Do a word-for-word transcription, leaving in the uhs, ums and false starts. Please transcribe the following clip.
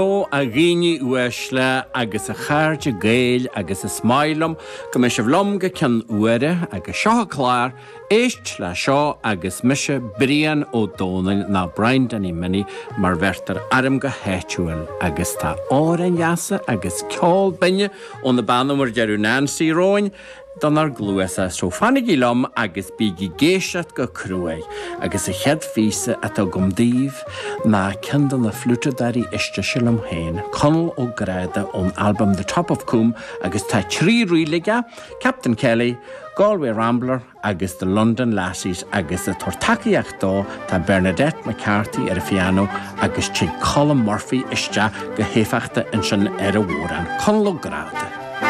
Ó a ghaoine uaisle agus a chairde gail agus a smailm go me se bhlom go cean uaire agus seo chláir éist le seo agus mise bríon ó dónail na brain den í mini mar bhertar arm go héitiúil agus tá árain jaasa agus ceol binne ó na banamar dearú Nancy Róin don ar glúasa so fannig í lom agus bígi géisiat go cruaig agus a chead físa atá gomdíh na cendal na flúta darí iste silum hain conal ó gráda ón album The Top of Coombe agus tá trí rílige Captain Kelly, Galway Rambler agus the London Lassies agus a tortaciach dó tá Bernadette McCarthy ar a piano agus tí Colin Murphy iste go héfachta in sin ar a bhóran conal ó gráda.